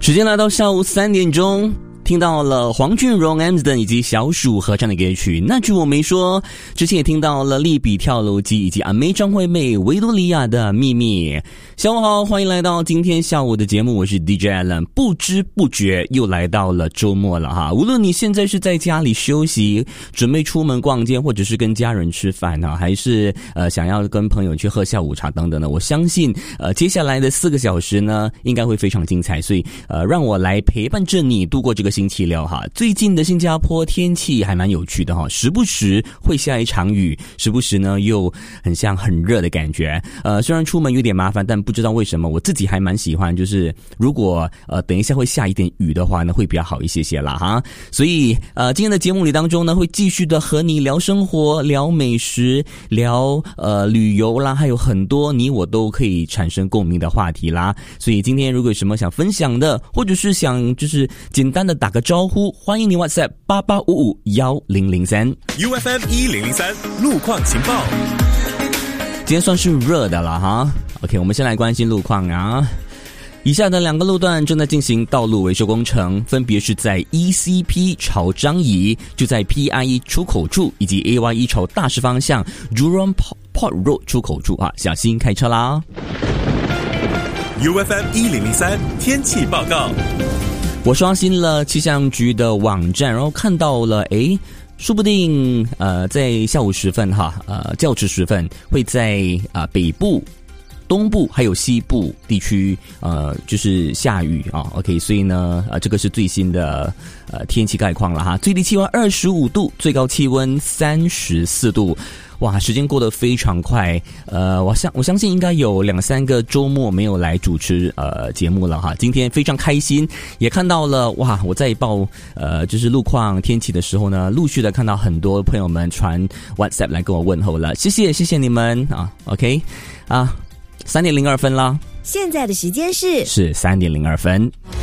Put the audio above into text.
时间来到下午3点钟，听到了黄俊荣、Amsden 以及小鼠合唱的歌曲《那句我没说》，之前也听到了利比跳楼机以及阿妹张惠妹维多利亚的秘密。下午好，欢迎来到今天下午的节目，我是 DJ Alan。不知不觉又来到了周末了哈，无论你现在是在家里休息，准备出门逛街，或者是跟家人吃饭啊，还是想要跟朋友去喝下午茶等等的，我相信接下来的4个小时呢应该会非常精彩，所以让我来陪伴着你度过这个星期六哈。最近的新加坡天气还蛮有趣的哈，时不时会下一场雨，时不时呢又很像很热的感觉。虽然出门有点麻烦，但不知道为什么我自己还蛮喜欢，就是如果等一下会下一点雨的话呢，会比较好一些些啦哈。所以今天的节目里当中呢，会继续的和你聊生活、聊美食、聊旅游啦，还有很多你我都可以产生共鸣的话题啦。所以今天如果有什么想分享的，或者是想就是简单的打个招呼，欢迎你 WhatsApp 88551003 UFM 1003路况情报。 今天算是热的了哈。OK， 我们先来关心路况啊。以下的2个路段正在进行道路维修工程，分别是在 ECP 朝张仪，就在 PIE 出口处，以及 AYE 朝大石方向 Jurong Port Road 出口处啊，小心开车啦。 UFM 1003天气报告。 我刷新了气象局的网站，然后看到了说不定在下午时分哈，较迟时分会在北部、东部还有西部地区就是下雨啊。OK， 所以呢这个是最新的天气概况了哈。最低气温25度，最高气温34度。哇，时间过得非常快，我相信应该有2-3个周末没有来主持节目了哈。今天非常开心，也看到了哇，我在报就是路况天气的时候呢，陆续的看到很多朋友们传 WhatsApp 来跟我问候了，谢谢你们啊。OK 啊，3点02分啦， 现在的时间是 3点02分。